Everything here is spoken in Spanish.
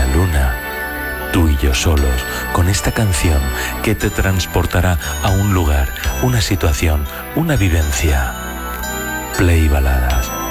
luna. Tú y yo solos, con esta canción que te transportará a un lugar, una situación, una vivencia. Play Baladas.